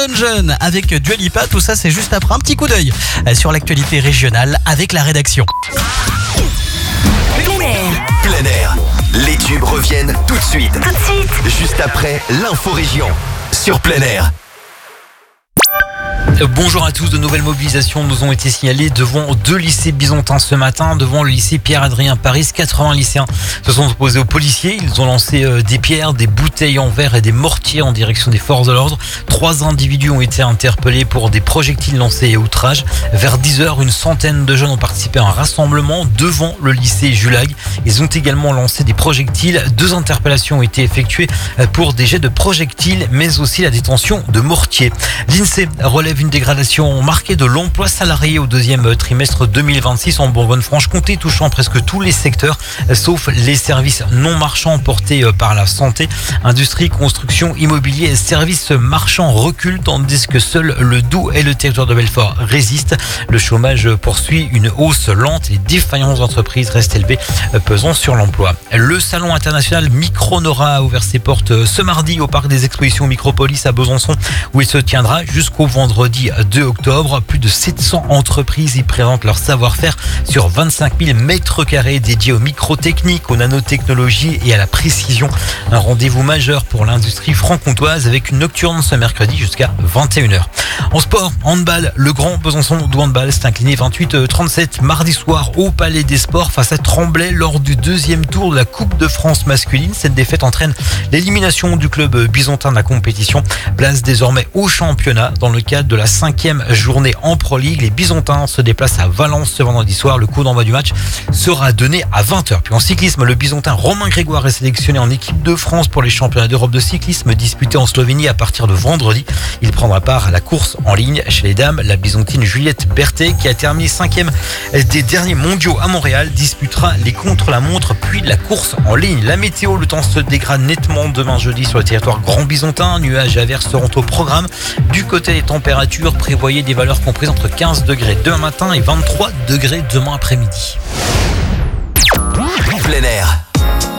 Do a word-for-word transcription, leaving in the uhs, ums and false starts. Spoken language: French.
Jeune avec Dua Lipa, tout ça c'est juste après un petit coup d'œil sur l'actualité régionale avec la rédaction. Plein air. Plein air. Les tubes reviennent tout de suite. Tout de suite. Juste après l'info région sur Plein air. Bonjour à tous, de nouvelles mobilisations nous ont été signalées devant deux lycées byzantins ce matin, devant le lycée Pierre-Adrien Paris. quatre-vingts lycéens se sont opposés aux policiers. Ils ont lancé des pierres, des bouteilles en verre et des mortiers en direction des forces de l'ordre. Trois individus ont été interpellés pour des projectiles lancés et outrage. Vers dix heures, une centaine de jeunes ont participé à un rassemblement devant le lycée Julag. Ils ont également lancé des projectiles. Deux interpellations ont été effectuées pour des jets de projectiles, mais aussi la détention de mortiers. L'INSEE relève une dégradation marquée de l'emploi salarié au deuxième trimestre deux mille vingt-six en Bourgogne-Franche-Comté, touchant presque tous les secteurs, sauf les services non marchands portés par la santé. Industrie, construction, immobilier et services marchands reculent, tandis que seuls le Doubs et le territoire de Belfort résistent. Le chômage poursuit une hausse lente. Les défaillances d'entreprises restent élevées, pesant sur l'emploi. Le salon international Micronora a ouvert ses portes ce mardi au parc des expositions Micropolis à Besançon, où il se tiendra jusqu'au vendredi deux octobre. Plus de sept cents entreprises y présentent leur savoir-faire sur vingt-cinq mille mètres carrés dédiés aux microtechniques, aux nanotechnologies et à la précision. Un rendez-vous majeur pour l'industrie franc-comtoise avec une nocturne ce mercredi jusqu'à vingt et une heures. En sport, handball, le grand Besançon de handball s'est incliné vingt-huit à trente-sept mardi soir au Palais des Sports face à Tremblay lors du deuxième tour de la Coupe de France masculine. Cette défaite entraîne l'élimination du club byzantin de la compétition. Place désormais au championnat dans le cadre de la cinquième journée en Pro League. Les Byzantins se déplacent à Valence ce vendredi soir. Le coup d'envoi du match sera donné à vingt heures. Puis en cyclisme, le Byzantin Romain Grégoire est sélectionné en équipe de France pour les championnats d'Europe de cyclisme disputés en Slovénie à partir de vendredi. Il prendra part à la course en ligne. Chez les dames, la Byzantine Juliette Berthet, qui a terminé cinquième des derniers mondiaux à Montréal, disputera les contre-la-montre puis la course en ligne. La météo, le temps se dégrade nettement demain jeudi sur le territoire grand byzantin. Nuages et averses seront au programme. Du côté des températures, prévoyez des valeurs comprises entre quinze degrés demain matin et vingt-trois degrés demain après-midi. Plein air.